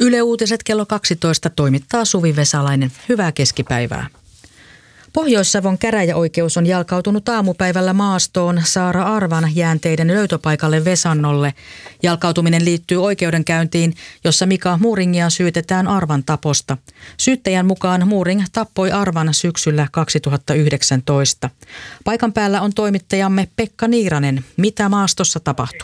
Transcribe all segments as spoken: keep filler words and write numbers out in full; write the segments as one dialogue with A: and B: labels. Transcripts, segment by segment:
A: Yle Uutiset kello kaksitoista toimittaa Suvi Vesalainen. Hyvää keskipäivää. Pohjois-Savon käräjäoikeus on jalkautunut aamupäivällä maastoon Saara Arvan jäänteiden löytöpaikalle Vesannolle. Jalkautuminen liittyy oikeudenkäyntiin, jossa Mika Muuringia syytetään Arvan taposta. Syyttäjän mukaan Muuring tappoi Arvan syksyllä kaksituhattayhdeksäntoista. Paikan päällä on toimittajamme Pekka Niiranen. Mitä maastossa tapahtuu?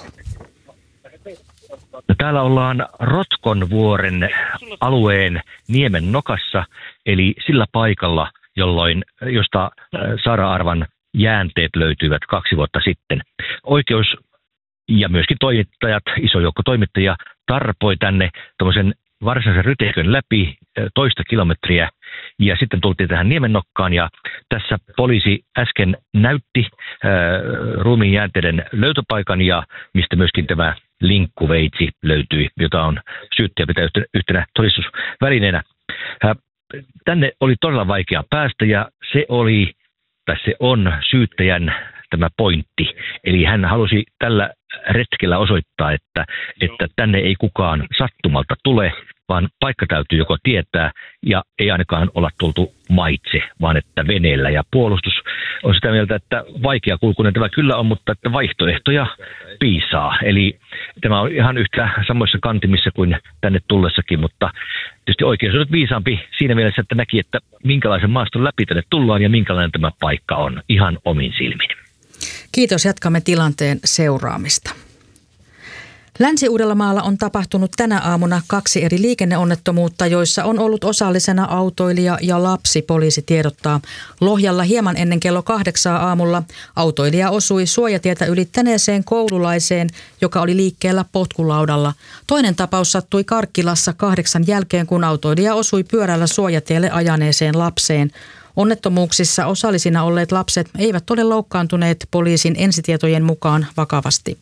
B: Täällä ollaan Rotkonvuoren alueen niemen nokassa, eli sillä paikalla, jolloin, josta Saara Arvan jäänteet löytyivät kaksi vuotta sitten. Oikeus ja myöskin toimittajat, iso joukko toimittajia, tarpoi tänne tuommoisen varsinaisen ryteikön läpi toista kilometriä ja sitten tultiin tähän niemennokkaan ja tässä poliisi äsken näytti äh, ruumiin jäänteiden löytöpaikan ja mistä myöskin tämä linkkuveitsi löytyi, jota on syyttäjä pitää yhtenä todistusvälineenä. Äh, tänne oli todella vaikea päästä ja se oli, tai se on syyttäjän tämä pointti. Eli hän halusi tällä retkellä osoittaa, että, että tänne ei kukaan sattumalta tule, vaan paikka täytyy joko tietää ja ei ainakaan olla tultu maitse, vaan että veneellä. Ja puolustus on sitä mieltä, että vaikea kulkunen tämä kyllä on, mutta että vaihtoehtoja piisaa. Eli tämä on ihan yhtä samoissa kantimissa kuin tänne tullessakin, mutta tietysti oikeus on nyt viisaampi siinä mielessä, että näki, että minkälaisen maaston läpi tänne tullaan ja minkälainen tämä paikka on ihan omin silmin.
A: Kiitos, jatkamme tilanteen seuraamista. Länsi-Uudellamaalla on tapahtunut tänä aamuna kaksi eri liikenneonnettomuutta, joissa on ollut osallisena autoilija ja lapsi, poliisi tiedottaa. Lohjalla hieman ennen kello kahdeksaa aamulla autoilija osui suojatietä ylittäneeseen koululaiseen, joka oli liikkeellä potkulaudalla. Toinen tapaus sattui Karkkilassa kahdeksan jälkeen, kun autoilija osui pyörällä suojatielle ajaneeseen lapseen. Onnettomuuksissa osallisina olleet lapset eivät ole loukkaantuneet poliisin ensitietojen mukaan vakavasti.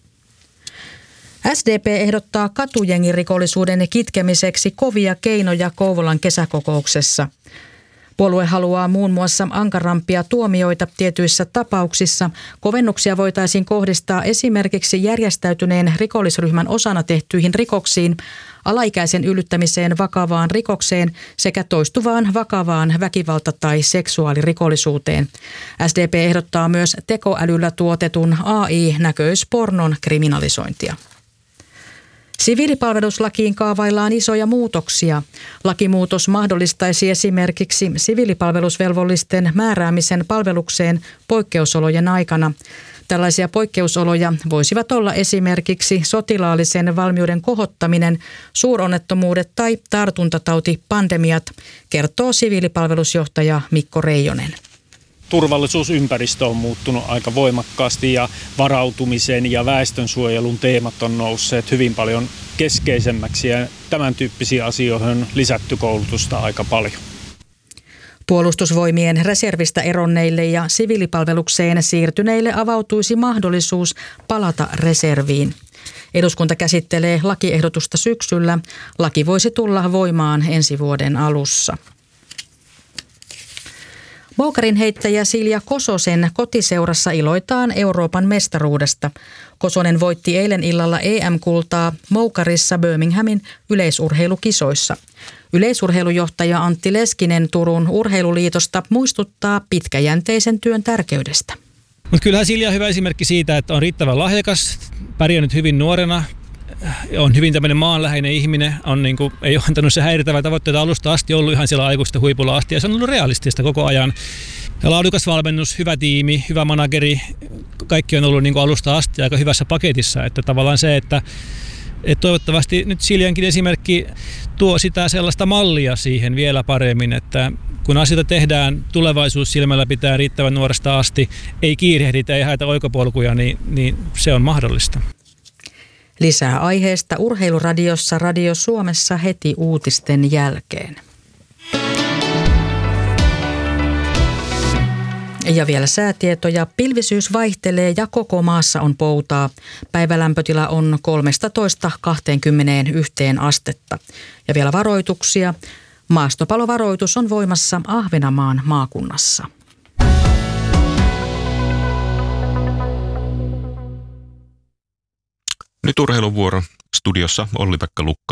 A: S D P ehdottaa katujengirikollisuuden kitkemiseksi kovia keinoja Kouvolan kesäkokouksessa. Puolue haluaa muun muassa ankarampia tuomioita tietyissä tapauksissa. Kovennuksia voitaisiin kohdistaa esimerkiksi järjestäytyneen rikollisryhmän osana tehtyihin rikoksiin, alaikäisen yllyttämiseen vakavaan rikokseen sekä toistuvaan vakavaan väkivalta- tai seksuaalirikollisuuteen. S D P ehdottaa myös tekoälyllä tuotetun A I-näköispornon kriminalisointia. Siviilipalveluslakiin kaavaillaan isoja muutoksia. Lakimuutos mahdollistaisi esimerkiksi siviilipalvelusvelvollisten määräämisen palvelukseen poikkeusolojen aikana. Tällaisia poikkeusoloja voisivat olla esimerkiksi sotilaallisen valmiuden kohottaminen, suuronnettomuudet tai tartuntatautipandemiat, kertoo siviilipalvelusjohtaja Mikko Reijonen.
C: Turvallisuusympäristö on muuttunut aika voimakkaasti ja varautumisen ja väestönsuojelun teemat on nousseet hyvin paljon keskeisemmäksi ja tämän tyyppisiin asioihin on lisätty koulutusta aika paljon.
A: Puolustusvoimien reservistä eronneille ja siviilipalvelukseen siirtyneille avautuisi mahdollisuus palata reserviin. Eduskunta käsittelee lakiehdotusta syksyllä. Laki voisi tulla voimaan ensi vuoden alussa. Moukarin heittäjä Silja Kososen kotiseurassa iloitaan Euroopan mestaruudesta. Kosonen voitti eilen illalla E M-kultaa Moukarissa Birminghamin yleisurheilukisoissa. Yleisurheilujohtaja Antti Leskinen Turun urheiluliitosta muistuttaa pitkäjänteisen työn tärkeydestä.
D: Mutta kyllähän Silja on hyvä esimerkki siitä, että on riittävän lahjakas, pärjännyt hyvin nuorena, on hyvin tämmöinen maanläheinen ihminen, on niin kuin, ei ole antanut se häirittävää tavoitteita alusta asti, ollut ihan siellä aikuista huipulla asti ja se on ollut realistista koko ajan. Ja laadukas valmennus, hyvä tiimi, hyvä manageri, kaikki on ollut niin kuin alusta asti aika hyvässä paketissa, että tavallaan se, että, että toivottavasti nyt Siljankin esimerkki tuo sitä sellaista mallia siihen vielä paremmin, että kun asioita tehdään tulevaisuus silmällä pitää riittävän nuoresta asti, ei kiirehditä, ei haeta oikopolkuja, niin, niin se on mahdollista.
A: Lisää aiheesta Urheiluradiossa Radio Suomessa heti uutisten jälkeen. Ja vielä säätietoja. Pilvisyys vaihtelee ja koko maassa on poutaa. Päivälämpötila on kolmetoista kaksikymmentäyksi astetta. Ja vielä varoituksia. Maastopalovaroitus on voimassa Ahvenanmaan maakunnassa.
E: Nyt urheiluvuoro. Studiossa Olli-Pekka Lukka.